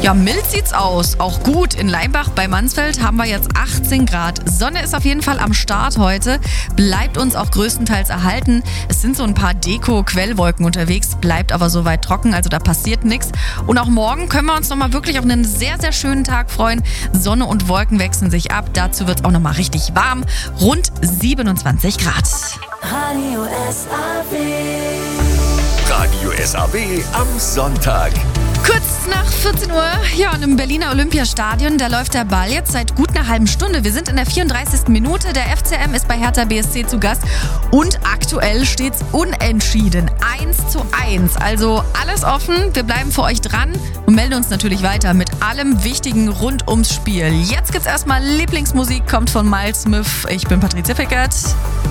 Ja, mild sieht's aus. Auch gut. In Leimbach bei Mansfeld haben wir jetzt 18 Grad. Sonne ist auf jeden Fall am Start heute. Bleibt uns auch größtenteils erhalten. Es sind so ein paar Deko-Quellwolken unterwegs, bleibt aber soweit trocken, also da passiert nichts. Und auch morgen können wir uns nochmal wirklich auf einen sehr, sehr schönen Tag freuen. Sonne und Wolken wechseln sich ab. Dazu wird's auch nochmal richtig warm. Rund 27 Grad. Radio SAW. Radio SAW am Sonntag. Kurz nach 14 Uhr, ja, und im Berliner Olympiastadion, da läuft der Ball jetzt seit gut einer halben Stunde. Wir sind in der 34. Minute, der FCM ist bei Hertha BSC zu Gast und aktuell steht's unentschieden, 1:1. Also alles offen, wir bleiben für euch dran und melden uns natürlich weiter mit allem Wichtigen rund ums Spiel. Jetzt gibt's erstmal Lieblingsmusik, kommt von Miles Smith. Ich bin Patricia Fickert.